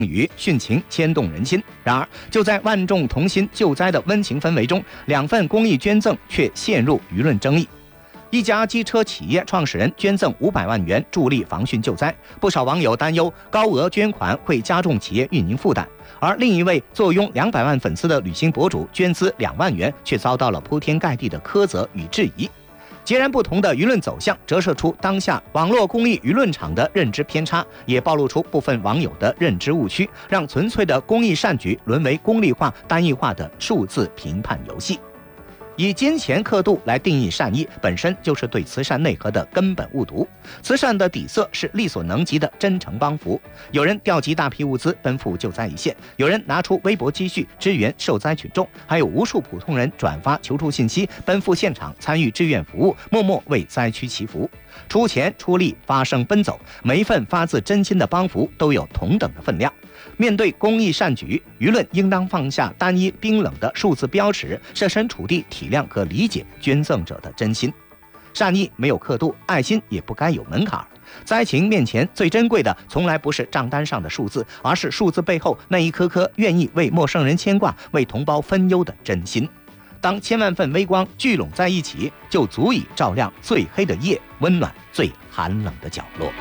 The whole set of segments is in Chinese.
雨殉情牵动人心。然而，就在万众同心救灾的温情氛围中，2份公益捐赠却陷入舆论争议。一家机车企业创始人捐赠500万元助力防汛救灾，不少网友担忧高额捐款会加重企业运营负担。而另一位坐拥200万粉丝的旅行博主捐资2万元，却遭到了铺天盖地的苛责与质疑。截然不同的舆论走向，折射出当下网络公益舆论场的认知偏差，也暴露出部分网友的认知误区，让纯粹的公益善举沦为功利化、单一化的数字评判游戏。以金钱刻度来定义善意，本身就是对慈善内核的根本误读。慈善的底色是力所能及的真诚帮扶，有人调集大批物资奔赴救灾一线，有人拿出微薄积蓄支援受灾群众，还有无数普通人转发求助信息，奔赴现场参与志愿服务，默默为灾区祈福。出钱出力发声奔走，每一份发自真心的帮扶都有同等的分量。面对公益善举，舆论应当放下单一冰冷的数字标尺，设身处地体谅和理解捐赠者的真心。善意没有刻度，爱心也不该有门槛。灾情面前最珍贵的从来不是账单上的数字，而是数字背后那一颗颗愿意为陌生人牵挂、为同胞分忧的真心。当千万份微光聚拢在一起，就足以照亮最黑的夜，温暖最寒冷的角落。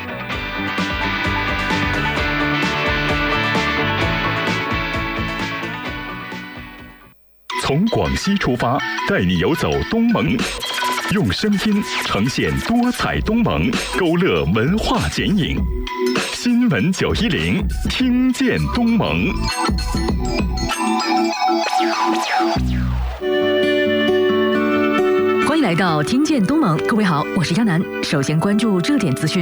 从广西出发，带你游走东盟，用声音呈现多彩东盟，勾勒文化剪影。新闻910，听见东盟。 欢迎来到听见东盟，各位好，我是亚楠。首先关注热点资讯。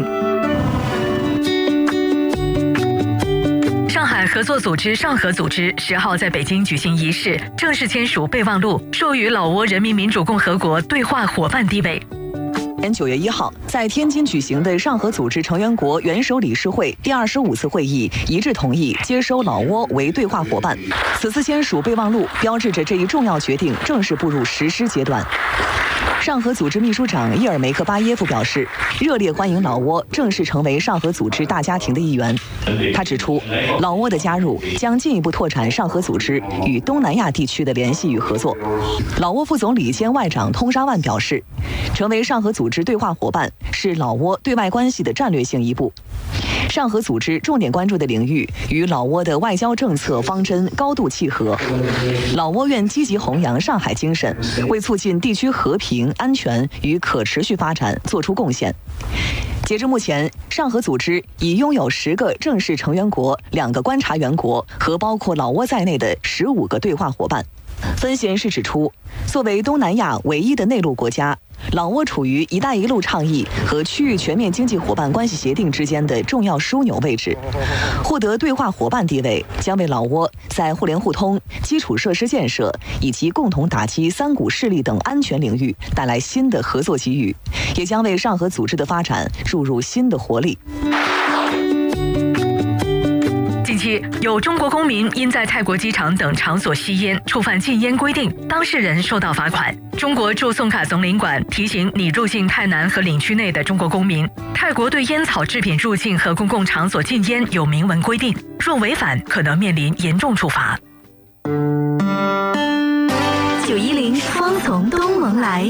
上海合作组织上合组织10号在北京举行仪式，正式签署备忘录，授予老挝人民民主共和国对话伙伴地位。 年9月1号，在天津举行的上合组织成员国元首理事会第25次会议一致同意接收老挝为对话伙伴。此次签署备忘录，标志着这一重要决定正式步入实施阶段。上合组织秘书长伊尔梅克巴耶夫表示，热烈欢迎老挝正式成为上合组织大家庭的一员。他指出，老挝的加入将进一步拓展上合组织与东南亚地区的联系与合作。老挝副总理兼外长通沙万表示，成为上合组织对话伙伴是老挝对外关系的战略性一步。上合组织重点关注的领域与老挝的外交政策方针高度契合。老挝愿积极弘扬上海精神，为促进地区和平、安全与可持续发展做出贡献。截至目前，上合组织已拥有10个正式成员国、2个观察员国和包括老挝在内的15个对话伙伴。分析人士指出，作为东南亚唯一的内陆国家，老挝处于“一带一路”倡议和区域全面经济伙伴关系协定之间的重要枢纽位置。获得对话伙伴地位，将为老挝在互联互通、基础设施建设以及共同打击三股势力等安全领域带来新的合作机遇，也将为上合组织的发展注入新的活力。 近期有中国公民因在泰国机场等场所吸烟，触犯禁烟规定，当事人受到罚款。中国驻宋卡总领馆提醒拟入境泰南和领区内的中国公民，泰国对烟草制品入境和公共场所禁烟有明文规定，若违反可能面临严重处罚。 910风从东盟来。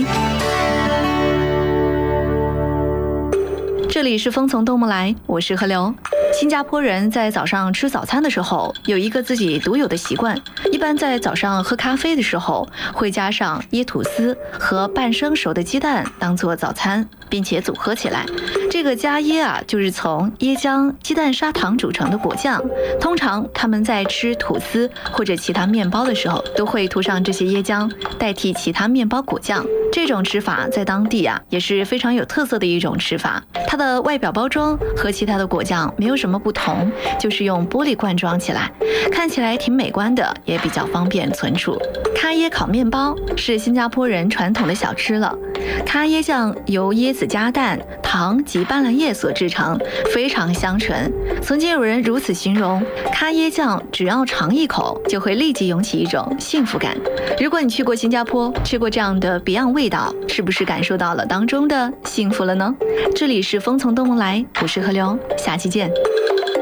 这里是风从东盟来，我是何流。新加坡人在早上吃早餐的时候有一个自己独有的习惯，一般在早上喝咖啡的时候会加上椰吐司和半生熟的鸡蛋当做早餐，并且组合起来。这个加椰就是从椰浆、鸡蛋、砂糖组成的果酱。通常他们在吃吐司或者其他面包的时候都会涂上这些椰浆，代替其他面包果酱。这种吃法在当地也是非常有特色的一种吃法。它的外表包装和其他的果酱没有什么不同，就是用玻璃罐装起来，看起来挺美观的，也比较方便存储。咖椰烤面包是新加坡人传统的小吃了。咖椰酱由椰子加蛋、糖及斑斓叶所制成，非常香醇。曾经有人如此形容，咖椰酱只要尝一口就会立即涌起一种幸福感。如果你去过新加坡，吃过这样的别样味道，是不是感受到了当中的幸福了呢？这里是风从东盟来，我是何流，下期见。